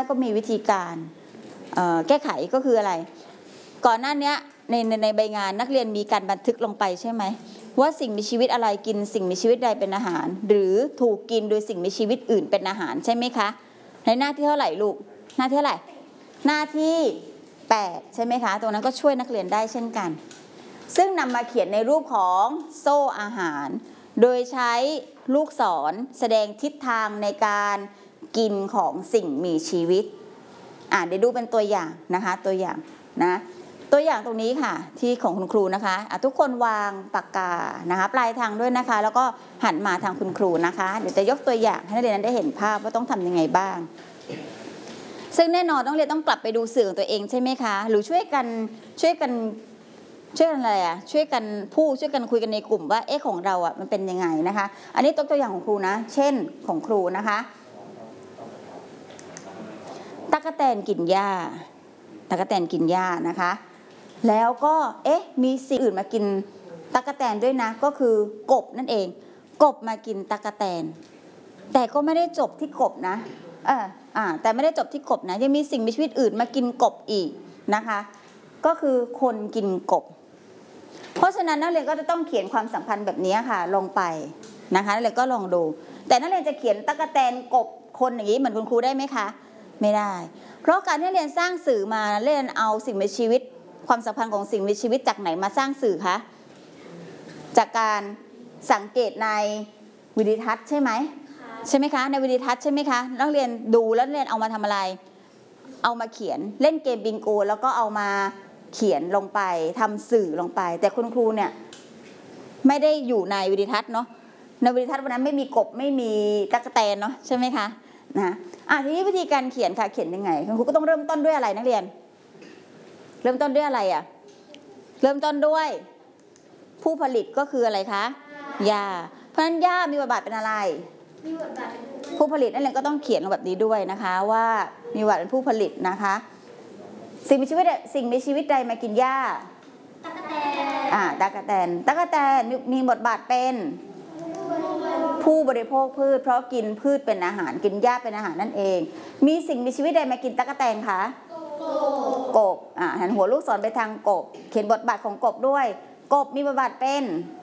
ก็มีวิธีการแก้ไขก็คืออะไรก่อนหน้านี้ในใบงานนักเรียนมีการบันทึกลงไปใช่ไหมว่าสิ่งมีชีวิตอะไรกินสิ่งมีชีวิตใดเป็นอาหารหรือถูกกินโดยสิ่งมีชีวิตอื่นเป็นอาหารใช่ไหมคะในหน้าที่เท่าไหร่ลูกหน้าที่เท่าไหร่หน้าที่8ใช่ไหมคะตรงนั้นก็ช่วยนักเรียนได้เช่นกันซึ่งนำมาเขียนในรูปของโซ่อาหารโดยใช้ลูกศรแสดงทิศทางในการกินของสิ่งมีชีวิตเดี๋ยวดูเป็นตัวอย่างนะคะตัวอย่างตัวอย่างตรงนี้ค่ะที่ของคุณครูนะคะทุกคนวางปากกานะคะปลายทางด้วยนะคะแล้วก็หันมาทางคุณครูนะคะเดี๋ยวจะยกตัวอย่างให้นักเรียนได้เห็นภาพว่าต้องทำยังไงบ้างซึ่งแน่นอนต้องเรียนต้องกลับไปดูสื่อของตัวเองใช่ไหมคะหรือช่วยกันอะไรช่วยกันพูดช่วยกันคุยกันในกลุ่มว่าของเรามันเป็นยังไงนะคะอันนี้ตัวอย่างของครูนะเช่นของครูนะคะตั๊กแตนกินหญ้านะคะแล้วก็มีสิ่งอื่นมากินตั๊กแตนด้วยนะก็คือกบนั่นเองกบมากินตั๊กแตนแต่ก็ไม่ได้จบที่กบนะแต่ไม่ได้จบที่กบนะยังมีสิ่งมีชีวิตอื่นมากินกบอีกนะคะก็คือคนกินกบเพราะฉะนั้นนักเรียนก็จะต้องเขียนความสัมพันธ์แบบนี้ค่ะลงไปนะคะนักเรียนก็ลองดูแต่นักเรียนจะเขียนตั๊กแตนกบคนอย่างนี้เหมือนคุณครูได้ไหมคะไม่ได้เพราะการที่เรียนสร้างสื่อมาเรียนเอาสิ่งมีชีวิตความสัมพันธ์ของสิ่งมีชีวิตจากไหนมาสร้างสื่อคะจากการสังเกตในวิดีทัศน์ใช่ไหมคะในวิดีทัศน์ใช่ไหมคะนักเรียนดูแล้วเรียนเอามาทำอะไรเอามาเขียนเล่นเกมบิงโกแล้วก็เอามาเขียนลงไปทำสื่อลงไปแต่คุณครูเนี่ยไม่ได้อยู่ในวิดีทัศน์เนาะในวิดีทัศน์วันนั้นไม่มีกบไม่มีตั๊กแตนเนาะใช่ไหมคะทีนี้วิธีการเขียนค่ะเขียนยังไงคุณครูก็ต้องเริ่มต้นด้วยอะไรนักเรียนเริ่มต้นด้วยอะไรเริ่มต้นด้วยผู้ผลิตก็คืออะไรคะหญ้าเพราะฉะนั้นหญ้ามีบทบาทเป็นอะไรผู้ผลิตนั่นเองก็ต้องเขียนลงแบบนี้ด้วยนะคะว่ามีบทบาทเป็นผู้ผลิตนะคะสิ่งมีชีวิตใดมากินหญ้าตั๊กแตนมีบทบาทเป็นผู้บริโภคพืชเพราะกินพืชเป็นอาหารกินหญ้าเป็นอาหารนั่นเองมีสิ่งมีชีวิตใดมากินตั๊กแตนคะกบหันหัวลูกศรไปทางกบเขียนบทบาทของกบด้วยกบมีบทบาทเป็น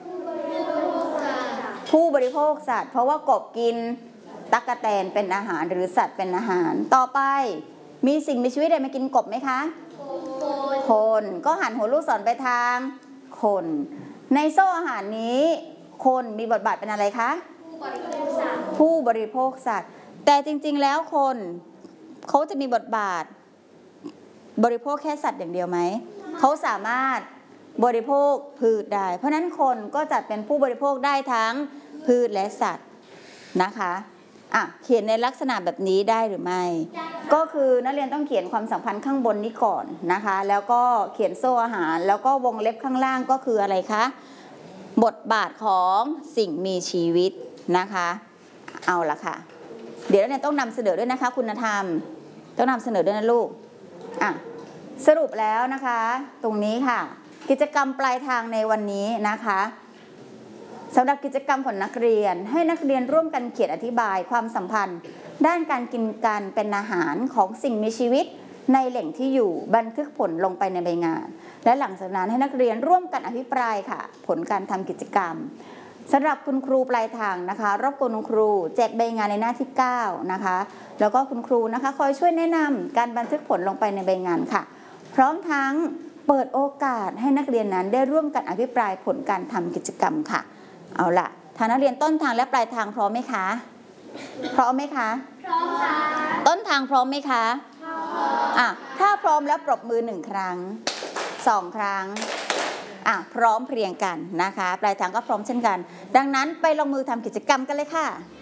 ผู้บริโภคสัตว์เพราะว่ากบกินตั๊กแตนเป็นอาหารหรือสัตว์เป็นอาหารต่อไปมีสิ่งมีชีวิตใดมากินกบไหมคะคนก็หันหัวลูกศรไปทางคนในโซ่อาหารนี้คนมีบทบาทเป็นอะไรคะผู้บริโภคสัตว์แต่จริงๆแล้วคนเขาจะมีบทบาทบริโภคแค่สัตว์อย่างเดียวไหมเขาสามารถบริโภคพืชได้เพราะนั้นคนก็จัดเป็นผู้บริโภคได้ทั้งพืชและสัตว์นะคะเขียนในลักษณะแบบนี้ได้หรือไม่ก็คือนักเรียนต้องเขียนความสัมพันธ์ข้างบนนี้ก่อนนะคะแล้วก็เขียนโซ่อาหารแล้วก็วงเล็บข้างล่างก็คืออะไรคะบทบาทของสิ่งมีชีวิตนะคะเอาละค่ะเดี๋ยวเนี่ยต้องนำเสนอด้วยนะคะคุณธรรมต้องนำเสนอด้วยนะลูกสรุปแล้วนะคะตรงนี้ค่ะกิจกรรมปลายทางในวันนี้นะคะสำหรับกิจกรรมของนักเรียนให้นักเรียนร่วมกันเขียนอธิบายความสัมพันธ์ด้านการกินกันเป็นอาหารของสิ่งมีชีวิตในแหล่งที่อยู่บันทึกผลลงไปในใบงานและหลังจากนั้นให้นักเรียนร่วมกันอภิปรายค่ะผลการทำกิจกรรมสำหรับคุณครูปลายทางนะคะรบกวนคุณครูแจกใบงานในหน้าที่9นะคะแล้วก็คุณครูนะคะคอยช่วยแนะนำการบันทึกผลลงไปในใบงานค่ะพร้อมทั้งเปิดโอกาสให้นักเรียนนั้นได้ร่วมกันอภิปรายผลการทำกิจกรรมค่ะเอาล่ะทางนักเรียนต้นทางและปลายทางพร้อมไหมคะพร้อมไหมคะพร้อมค่ะต้นทางพร้อมไหมคะพร้อมถ้าพร้อมแล้วปรบมือ1ครั้ง2ครั้งพร้อมเพรียงกันนะคะปลายทางก็พร้อมเช่นกันดังนั้นไปลงมือทำกิจกรรมกันเลยค่ะ